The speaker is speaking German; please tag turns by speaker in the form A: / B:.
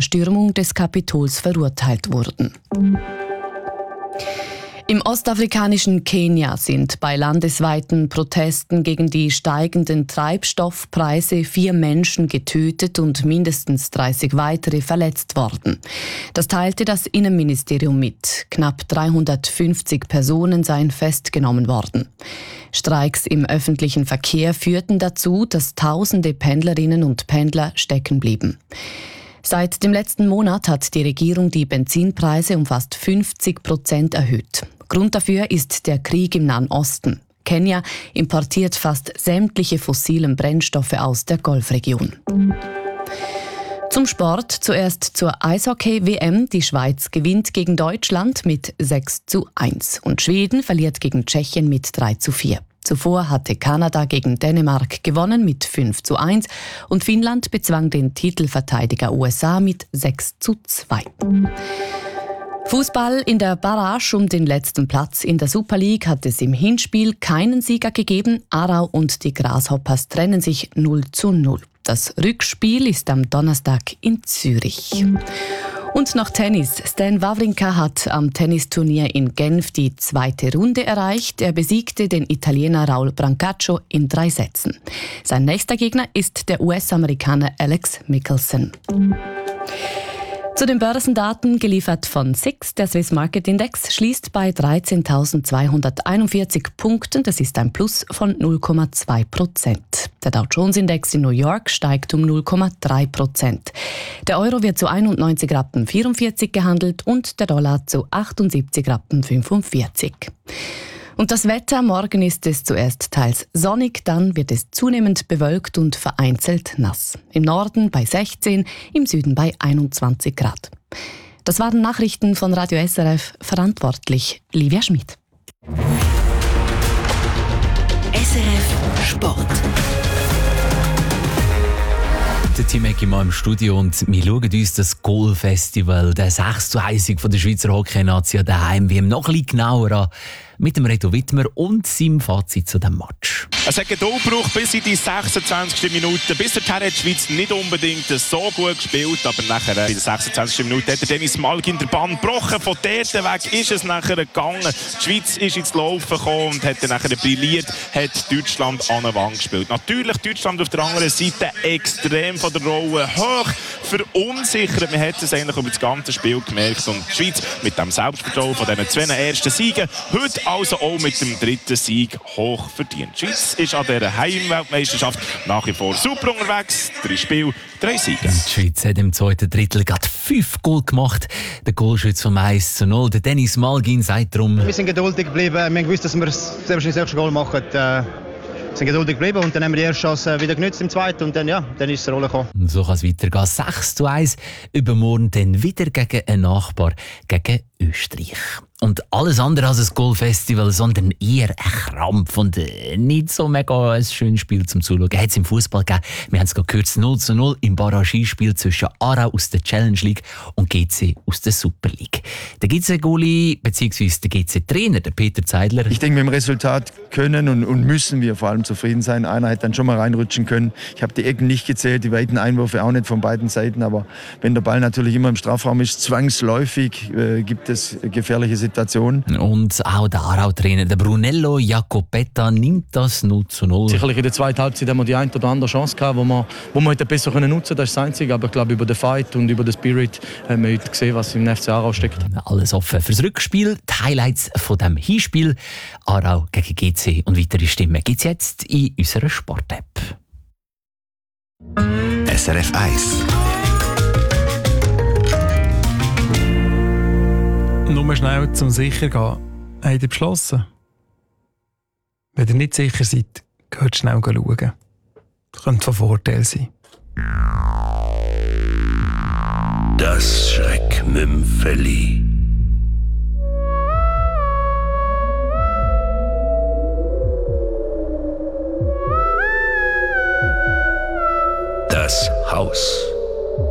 A: Stürmung des Kapitols verurteilt wurden. Im ostafrikanischen Kenia sind bei landesweiten Protesten gegen die steigenden Treibstoffpreise 4 Menschen getötet und mindestens 30 weitere verletzt worden. Das teilte das Innenministerium mit. Knapp 350 Personen seien festgenommen worden. Streiks im öffentlichen Verkehr führten dazu, dass tausende Pendlerinnen und Pendler stecken blieben. Seit dem letzten Monat hat die Regierung die Benzinpreise um fast 50% erhöht. Grund dafür ist der Krieg im Nahen Osten. Kenia importiert fast sämtliche fossilen Brennstoffe aus der Golfregion. Zum Sport, zuerst zur Eishockey-WM. Die Schweiz gewinnt gegen Deutschland mit 6:1 und Schweden verliert gegen Tschechien mit 3:4. Zuvor hatte Kanada gegen Dänemark gewonnen mit 5:1 und Finnland bezwang den Titelverteidiger USA mit 6:2. Fußball: in der Barrage um den letzten Platz in der Super League hat es im Hinspiel keinen Sieger gegeben. Aarau und die Grasshoppers trennen sich 0:0. Das Rückspiel ist am Donnerstag in Zürich. Und noch Tennis. Stan Wawrinka hat am Tennisturnier in Genf die 2. Runde erreicht. Er besiegte den Italiener Raul Brancaccio in 3 Sätzen. Sein nächster Gegner ist der US-Amerikaner Alex Michelsen. Zu den Börsendaten geliefert von SIX. Der Swiss Market Index schließt bei 13.241 Punkten. Das ist ein Plus von 0,2%. Der Dow Jones Index in New York steigt um 0,3%. Der Euro wird zu 91,44 Rappen gehandelt und der Dollar zu 78,45 Rappen. Und das Wetter: morgen ist es zuerst teils sonnig, dann wird es zunehmend bewölkt und vereinzelt nass. Im Norden bei 16, im Süden bei 21 Grad. Das waren Nachrichten von Radio SRF, verantwortlich Livia Schmid.
B: SRF Sport. Der Team Eckimann im Studio und wir schauen uns das Goal-Festival, der 6:1 von der Schweizer Hockey-Nation daheim, wie noch ein bisschen genauer an, mit dem Reto Wittmer und seinem Fazit zu diesem Match.
C: Es hat Geduld gebraucht bis in die 26. Minute. Bis dahin hat die Schweiz nicht unbedingt so gut gespielt, aber nachher in der 26. Minute hat der Dennis Malgin den Bann gebrochen. Von dort weg ist es nachher gegangen. Die Schweiz ist ins Laufen gekommen und hat dann nachher brilliert, hat Deutschland an der Wand gespielt. Natürlich Deutschland auf der anderen Seite extrem von der Rolle hoch verunsichert. Man hat es eigentlich über das ganze Spiel gemerkt. Und die Schweiz mit dem Selbstvertrauen von diesen 2 ersten Siegen, heute also auch mit dem 3. Sieg hoch verdient. Die Schweiz ist an dieser Heimweltmeisterschaft nach wie vor super unterwegs. 3 Spiele, 3 Siege.
B: Die Schweiz hat im 2. Drittel gerade 5 Goal gemacht. Der Goalschütze vom 1:0, der Dennis Malgin, sagt darum:
D: Wir sind geduldig geblieben. Wir haben gewusst, dass wir selbst das erste Goal machen. Wir sind geduldig geblieben und dann haben wir die erste Chance wieder genutzt im 2. und dann ist es Rolle gekommen.
B: Und so kann es weitergehen. 6:1. Übermorgen dann wieder gegen einen Nachbar, gegen Österreich. Und alles andere als ein Goal-Festival, sondern eher ein Krampf und nicht so mega ein schönes Spiel zum Zuschauen. Hat es im Fußball gegeben. Wir haben es gerade gehört, 0:0 im Barrage-Spiel zwischen Aarau aus der Challenge League und GC aus der Super League. Der GC-Goalie bzw. der GC-Trainer, der Peter Zeidler.
E: Ich denke, mit dem Resultat können und müssen wir vor allem zufrieden sein. Einer hätte dann schon mal reinrutschen können. Ich habe die Ecken nicht gezählt, die weiten Einwürfe auch nicht von beiden Seiten. Aber wenn der Ball natürlich immer im Strafraum ist, zwangsläufig gibt es gefährliche Situationen.
B: Und auch der Aarau-Trainer, der Brunello Jacopetta, nimmt das 0:0.
F: Sicherlich in der zweiten Halbzeit haben wir die eine oder andere Chance gehabt, wo wir heute besser nutzen können. Das ist das Einzige. Aber ich glaube, über den Fight und über den Spirit haben wir heute gesehen, was im FC Aarau steckt.
B: Alles offen fürs Rückspiel. Die Highlights von dem Hinspiel Aarau gegen GC und weitere Stimmen gibt es jetzt in unserer Sport-App.
G: SRF 1.
H: Nur schnell zum Sichergehen. Habt ihr beschlossen? Wenn ihr nicht sicher seid, geht schnell schauen. Das könnte von Vorteil sein.
G: Das Schreckmümpfeli.